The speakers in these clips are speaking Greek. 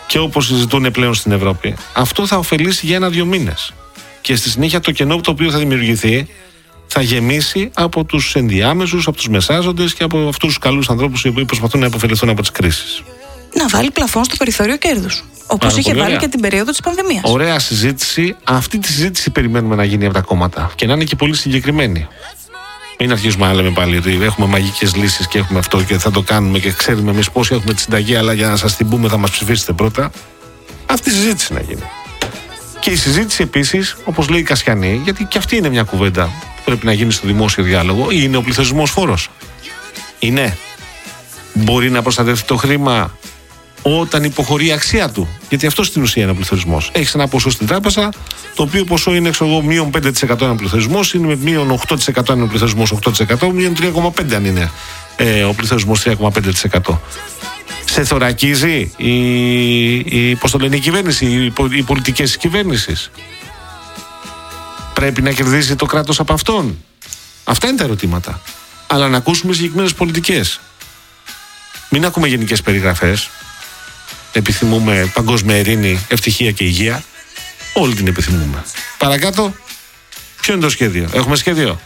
και όπως συζητούν πλέον στην Ευρώπη, αυτό θα ωφελήσει για 1-2 μήνες. Και στη συνέχεια το κενό το οποίο θα δημιουργηθεί θα γεμίσει από τους ενδιάμεσους, από τους μεσάζοντες και από αυτούς τους καλούς ανθρώπους οι οποίοι προσπαθούν να υποφεληθούν από τις κρίσεις. Να βάλει πλαφόν στο περιθώριο κέρδους, όπως είχε βάλει και την περίοδο της πανδημίας. Ωραία συζήτηση. Αυτή τη συζήτηση περιμένουμε να γίνει από τα κόμματα και να είναι και πολύ συγκεκριμένη. Μην αρχίσουμε να λέμε πάλι ότι έχουμε μαγικές λύσεις και έχουμε αυτό και θα το κάνουμε και ξέρουμε εμείς πόσοι έχουμε τη συνταγή, αλλά για να σας την πούμε θα μας ψηφίσετε πρώτα. Αυτή η συζήτηση να γίνει. Και η συζήτηση επίσης, όπως λέει η Κασιανή, γιατί και αυτή είναι μια κουβέντα που πρέπει να γίνει στο δημόσιο διάλογο, είναι ο πληθωρισμός φόρος. Είναι. Μπορεί να προστατεύσει το χρήμα όταν υποχωρεί η αξία του. Γιατί αυτό στην ουσία είναι ο πληθωρισμός. Έχεις ένα ποσό στην τράπεζα, το οποίο ποσό είναι μείον 5% είναι ο πληθωρισμός, είναι μείον 8% είναι ο πληθωρισμός 8%, μείον 3,5% αν είναι ο πληθωρισμός 3,5%. Σε θωρακίζει πώς το λένε, η κυβέρνηση, οι πολιτικές της κυβέρνησης. Πρέπει να κερδίσει το κράτος από αυτόν. Αυτά είναι τα ερωτήματα. Αλλά να ακούσουμε συγκεκριμένες πολιτικές. Μην ακούμε γενικές περιγραφές. Επιθυμούμε παγκόσμια ειρήνη, ευτυχία και υγεία. Όλη την επιθυμούμε. Παρακάτω, ποιο είναι το σχέδιο? Έχουμε σχέδιο?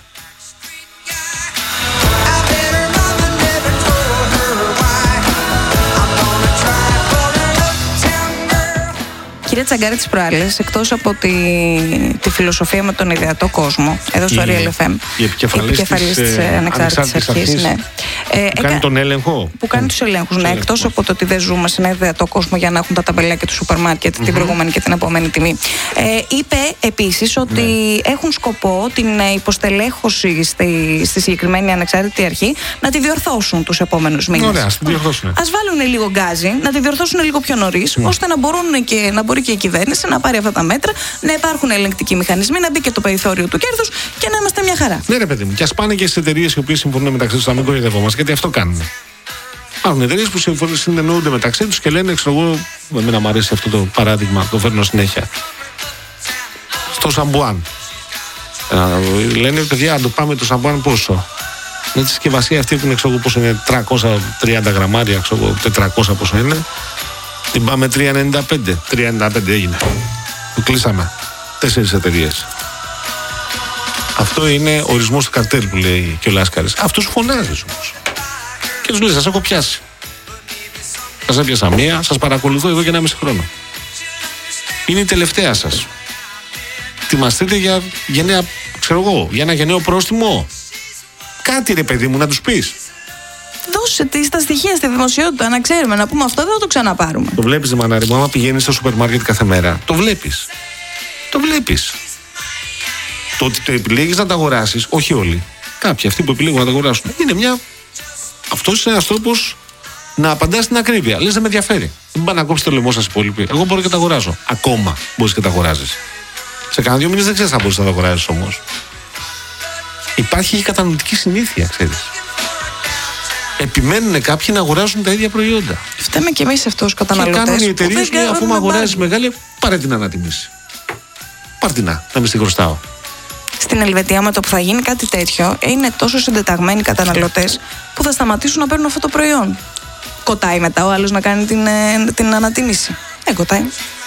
Κύριε Τσαγκάρη, τις προάλλες, εκτός από τη φιλοσοφία με τον ιδεατό κόσμο, εδώ στο Real FM, η επικεφαλής της Ανεξάρτητης Αρχής, ναι. Που κάνει τον έλεγχο. Που κάνει τους ελέγχους, ναι. Εκτός από το ότι δεν ζούμε σε ένα ιδεατό κόσμο για να έχουν τα ταμπελάκια του σούπερ μάρκετ την προηγούμενη και την επόμενη τιμή. Είπε επίσης ότι έχουν σκοπό την υποστελέχωση στη συγκεκριμένη Ανεξάρτητη Αρχή να τη διορθώσουν τους επόμενους μήνες. Ωραία, ας τη διορθώσουν. Ας βάλουν λίγο γκάζι, να τη διορθώσουν λίγο πιο νωρίς, ώστε να μπορεί και η κυβέρνηση να πάρει αυτά τα μέτρα, να υπάρχουν ελεγκτικοί μηχανισμοί, να μπει και το περιθώριο του κέρδους και να είμαστε μια χαρά. Ναι, ρε παιδί μου, και ας πάνε και στις εταιρείες οι οποίες συμφωνούν μεταξύ τους, να μην κοροϊδευόμαστε, γιατί αυτό κάνουν. Υπάρχουν εταιρείες που συνεννοούνται μεταξύ τους και λένε, ξέρω εγώ, εμένα μου αρέσει αυτό το παράδειγμα, το φέρνω συνέχεια. Στο σαμπουάν. Λένε, παιδιά, αν το πάμε το σαμπουάν πόσο? Με τη συσκευασία αυτή που είναι, ξέρω εγώ, πόσο είναι, 330 γραμμάρια, ξέρω εγώ, 400 πόσο είναι. Την πάμε 3,95. 3,95 έγινε. Το κλείσαμε. 4 εταιρείες. Αυτό είναι ορισμός του καρτέλ που λέει και ο Λάσκαρης. Αυτούς φωνάζεις όμως. Και τους λέει, σας έχω πιάσει. Σας έπιασα μία, σας παρακολουθώ εδώ και 1,5 χρόνο. Είναι η τελευταία σας. Ετοιμαστείτε για γενναία, ξέρω εγώ, για ένα γενναίο πρόστιμο. Κάτι ρε παιδί μου να τους πεις. Δώσε τα στοιχεία στη δημοσιότητα, να ξέρουμε, να πούμε αυτό, δεν θα το ξαναπάρουμε. Το βλέπεις, μανάρι μου, άμα πηγαίνεις στο σούπερ μάρκετ κάθε μέρα. Το βλέπεις. Το βλέπεις. Το ότι το επιλέγεις να τα αγοράσεις, όχι όλοι. Κάποιοι αυτοί που επιλέγουν να τα αγοράσουν. Αυτός είναι ένας τρόπος να απαντάς στην ακρίβεια. Λες, δεν με ενδιαφέρει. Μην πάνε να κόψει το λαιμό σας οι υπόλοιποι. Εγώ μπορώ και τα αγοράζω. Ακόμα μπορείς και τα αγοράζεις. Σε κανένα 2 μήνες δεν ξέρεις αν μπορείς να τα αγοράζεις όμως. Υπάρχει και κατανοητική συνήθεια, ξέρεις. Επιμένουν κάποιοι να αγοράζουν τα ίδια προϊόντα. Φταίμε και εμείς αυτούς τους καταναλωτές. Και κάνουν οι εταιρείες, αφού με αγοράζεις μεγάλη, πάρε την ανατιμήση. Πάρ' την να μην στη χρωστάω. Στην Ελβετία, με το που θα γίνει κάτι τέτοιο, είναι τόσο συντεταγμένοι οι καταναλωτές που θα σταματήσουν να παίρνουν αυτό το προϊόν. Κοτάει μετά ο άλλος να κάνει την ανατίμηση. Κοτάει.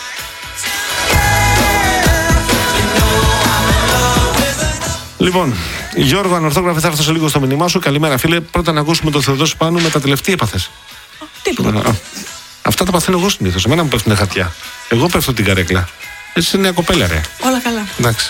Λοιπόν, Γιώργο, ανορθόγραφε, θα έρθω σε λίγο στο μήνυμά σου. Καλημέρα, φίλε. Πρώτα να ακούσουμε τον Θεοδόση Πάνου με τα τελευταία έπαθες. Τίποτα. Αυτά τα παθαίνω εγώ συνήθως. Εμένα μου πέφτουν χαρτιά. Εγώ πέφτω την καρέκλα. Έτσι είναι νέα κοπέλα, ρε. Όλα καλά. Εντάξει.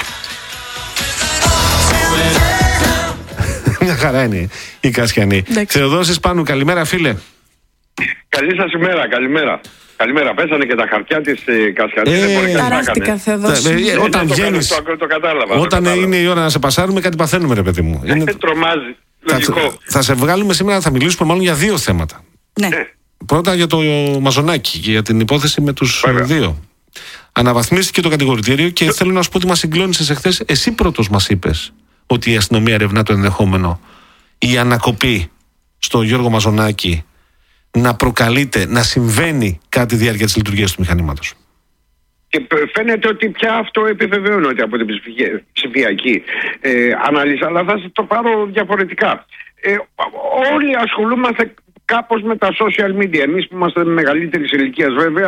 Μια χαρά είναι η Κασιανή. Θεοδόσης Πάνου, καλημέρα, φίλε. Καλή σας ημέρα, καλημέρα. Καλημέρα, πέσανε και τα χαρτιά της Κασιανής. Ταράχτηκα, Θεοδόση. Όταν βγαίνεις, το κατάλαβα. Όταν είναι η ώρα να σε πασάρουμε, κάτι παθαίνουμε, ρε παιδί μου. Τρομάζει. Θα σε βγάλουμε σήμερα, θα μιλήσουμε μάλλον για 2 θέματα. Ναι. Πρώτα για το Μαζονάκι και για την υπόθεση με τους 2. Αναβαθμίστηκε το κατηγορητήριο και θέλω να σου πω ότι μας συγκλώνησες εχθές. Εσύ πρώτος μας είπες ότι η αστυνομία ερευνά το ενδεχόμενο η ανακοπή στο Γιώργο Μαζονάκη να προκαλείται, να συμβαίνει κατά τη διάρκεια της λειτουργίας του μηχανήματος. Και φαίνεται ότι πια αυτό επιβεβαιώνεται από την ψηφιακή ανάλυση, αλλά θα σας το πάρω διαφορετικά. Όλοι ασχολούμαστε κάπως με τα social media. Εμείς που είμαστε μεγαλύτερης ηλικίας βέβαια,